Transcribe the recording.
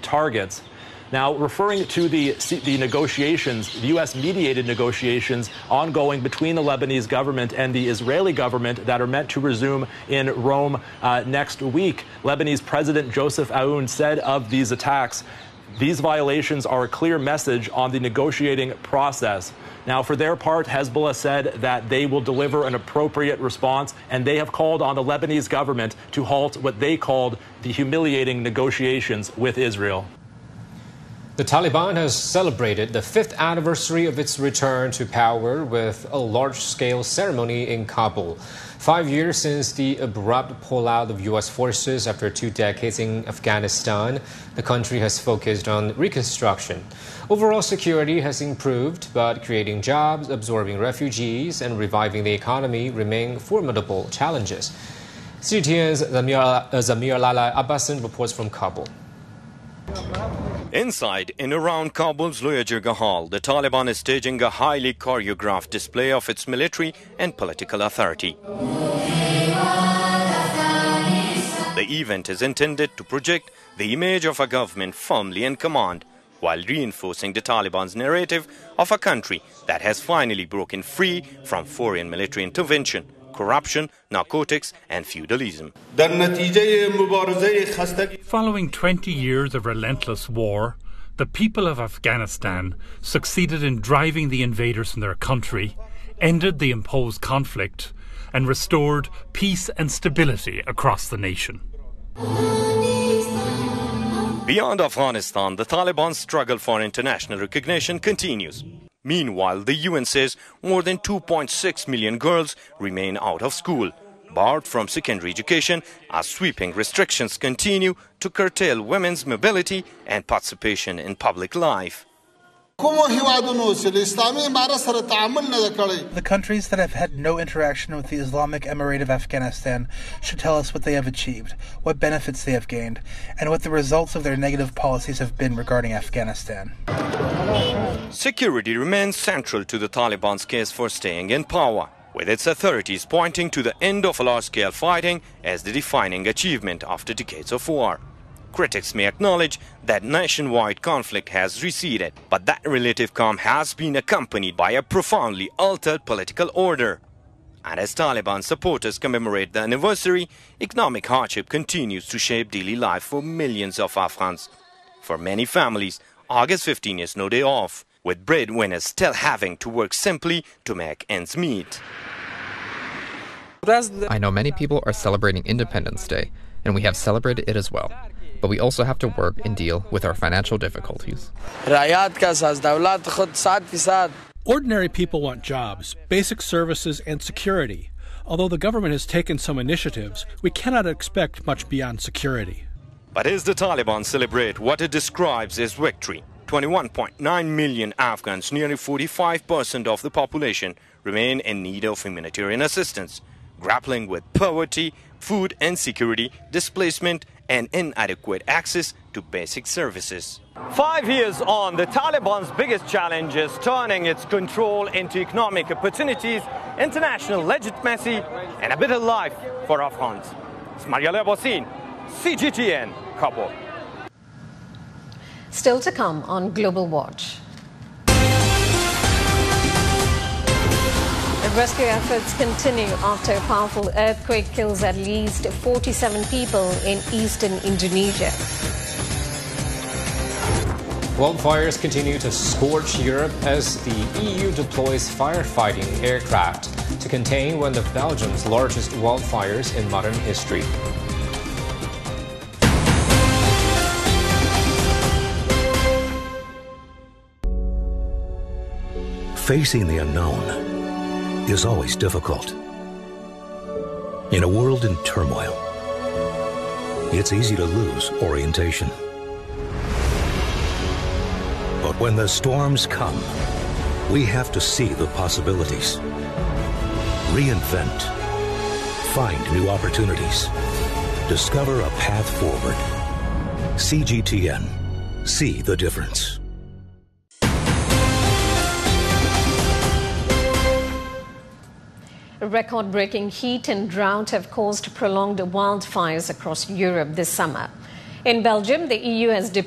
targets. Now, referring to the negotiations, the U.S.-mediated negotiations ongoing between the Lebanese government and the Israeli government that are meant to resume in Rome next week, Lebanese President Joseph Aoun said of these attacks, "These violations are a clear message on the negotiating process." Now, for their part, Hezbollah said that they will deliver an appropriate response, and they have called on the Lebanese government to halt what they called the humiliating negotiations with Israel. The Taliban has celebrated the 5th anniversary of its return to power with a large-scale ceremony in Kabul. 5 years since the abrupt pullout of U.S. forces after 2 decades in Afghanistan, the country has focused on reconstruction. Overall security has improved, but creating jobs, absorbing refugees, and reviving the economy remain formidable challenges. CGTN's Zamir Lala Abbasin reports from Kabul. Inside and around Kabul's Loya Jirga Hall, the Taliban is staging a highly choreographed display of its military and political authority. The event is intended to project the image of a government firmly in command, while reinforcing the Taliban's narrative of a country that has finally broken free from foreign military intervention, corruption, narcotics, and feudalism. Following 20 years of relentless war, the people of Afghanistan succeeded in driving the invaders from their country, ended the imposed conflict, and restored peace and stability across the nation. Beyond Afghanistan, the Taliban's struggle for international recognition continues. Meanwhile, the UN says more than 2.6 million girls remain out of school, barred from secondary education, as sweeping restrictions continue to curtail women's mobility and participation in public life. The countries that have had no interaction with the Islamic Emirate of Afghanistan should tell us what they have achieved, what benefits they have gained, and what the results of their negative policies have been regarding Afghanistan. Security remains central to the Taliban's case for staying in power, with its authorities pointing to the end of large-scale fighting as the defining achievement after decades of war. Critics may acknowledge that nationwide conflict has receded, but that relative calm has been accompanied by a profoundly altered political order. And as Taliban supporters commemorate the anniversary, economic hardship continues to shape daily life for millions of Afghans. For many families, August 15 is no day off, with breadwinners still having to work simply to make ends meet. I know many people are celebrating Independence Day, and we have celebrated it as well. But we also have to work and deal with our financial difficulties. Ordinary people want jobs, basic services, and security. Although the government has taken some initiatives, we cannot expect much beyond security. But as the Taliban celebrate what it describes as victory, 21.9 million Afghans, nearly 45% of the population, remain in need of humanitarian assistance, grappling with poverty, food insecurity, displacement, and inadequate access to basic services. 5 years on, the Taliban's biggest challenge is turning its control into economic opportunities, international legitimacy, and a better life for Afghans. Ismail Abbasin, CGTN, Kabul. Still to come on Global Watch. Rescue efforts continue after a powerful earthquake kills at least 47 people in eastern Indonesia. Wildfires continue to scorch Europe as the EU deploys firefighting aircraft to contain one of Belgium's largest wildfires in modern history. Facing the unknown is always difficult. In a world in turmoil, it's easy to lose orientation. But when the storms come, we have to see the possibilities, reinvent, find new opportunities, discover a path forward. CGTN. See the difference. Record-breaking heat and drought have caused prolonged wildfires across Europe this summer. In Belgium, the EU has